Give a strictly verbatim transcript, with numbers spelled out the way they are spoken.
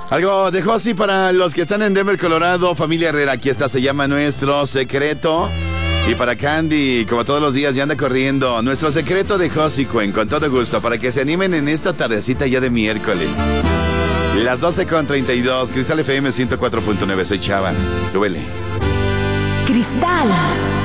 Algo dejó así para los que están en Denver, Colorado. Familia Herrera, aquí está, se llama Nuestro Secreto. Y para Candy, como todos los días, ya anda corriendo Nuestro Secreto de Josicuen, con todo gusto, para que se animen en esta tardecita ya de miércoles. Las doce con treinta y dos, Cristal F M ciento cuatro punto nueve, soy Chava, súbele. Cristal